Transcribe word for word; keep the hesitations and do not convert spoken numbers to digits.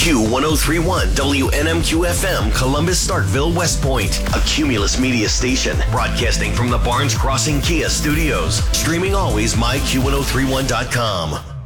Q ten thirty-one W N M Q F M, Columbus, Starkville, West Point. A Cumulus media station broadcasting from the Barnes Crossing Kia studios. Streaming always my Q ten thirty-one dot com.